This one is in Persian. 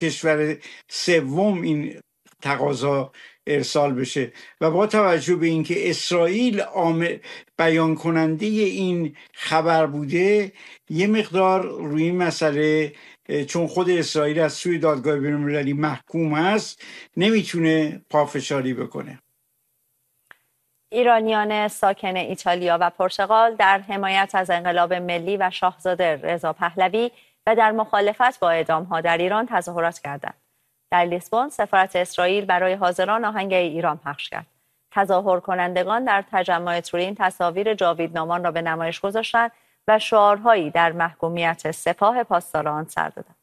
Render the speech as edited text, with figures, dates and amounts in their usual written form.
کشور سوم این تقاضا ارسال بشه و با توجه به اینکه اسرائیل بیان کننده این خبر بوده، یه مقدار روی این مسئله، چون خود اسرائیل از سوی دادگاه بین‌المللی محکوم هست، نمیتونه پافشاری بکنه. ایرانیان ساکن ایتالیا و پرتغال در حمایت از انقلاب ملی و شاهزاده رضا پهلوی و در مخالفت با اعدام‌ها در ایران تظاهرات کردند. در لیسبون سفارت اسرائیل برای حاضران آهنگ ایران پخش کرد. تظاهر کنندگان در تجمع تورین تصاویر جاویدنامان را به نمایش گذاشتند و شعارهایی در محکومیت سپاه پاسداران سر دادند.